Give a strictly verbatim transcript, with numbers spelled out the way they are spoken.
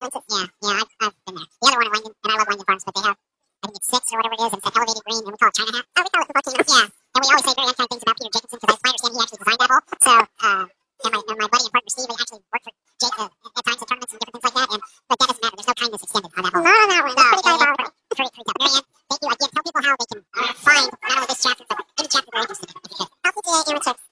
expensive. Yeah, yeah, I've, I've been there. The other one in Langdon, and I love Langdon Farms, but they have, I think it's six or whatever it is, and it's an elevated green, and we call it China Hat. Oh, we call it the fourteen. Yeah, and we always say very unkind things about Peter Jacobson, because I understand he actually designed that hole. So, uh, and my, and my buddy and partner Steve, he actually worked for Jake uh, at times at tournaments and different things like that, and but that doesn't matter. There's no kindness extended on that hole. Not on that one. That's pretty diabolical. It's pretty, pretty tough. Marianne, thank you. Again, tell people how they can uh, find not only this chapter, but any chapter they're interested in, if you could. L P G A Amateur